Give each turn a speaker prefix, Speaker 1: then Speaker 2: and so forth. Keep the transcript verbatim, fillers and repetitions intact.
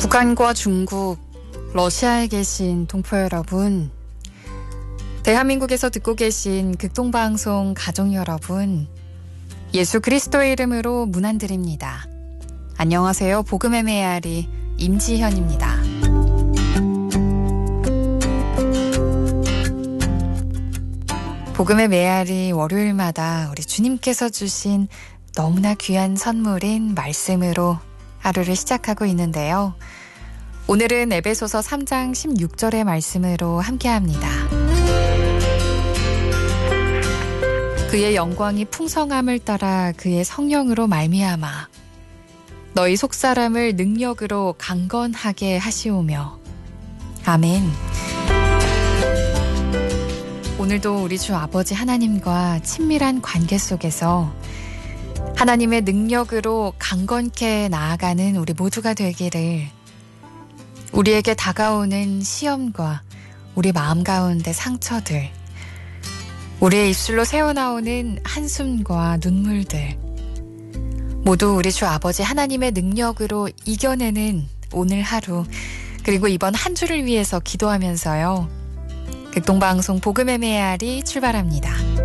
Speaker 1: 북한과 중국, 러시아에 계신 동포 여러분, 대한민국에서 듣고 계신 극동방송 가족 여러분, 예수 그리스도의 이름으로 문안드립니다. 안녕하세요. 복음의 메아리 임지현입니다. 복음의 메아리 월요일마다 우리 주님께서 주신 너무나 귀한 선물인 말씀으로 하루를 시작하고 있는데요. 오늘은 에베소서 삼 장 십육 절의 말씀으로 함께합니다. 그의 영광이 풍성함을 따라 그의 성령으로 말미암아 너희 속사람을 능력으로 강건하게 하시오며. 아멘. 오늘도 우리 주 아버지 하나님과 친밀한 관계 속에서 하나님의 능력으로 강건케 나아가는 우리 모두가 되기를, 우리에게 다가오는 시험과 우리 마음 가운데 상처들, 우리의 입술로 새어나오는 한숨과 눈물들, 모두 우리 주 아버지 하나님의 능력으로 이겨내는 오늘 하루, 그리고 이번 한 주를 위해서 기도하면서요. 극동방송 복음의 메아리 출발합니다.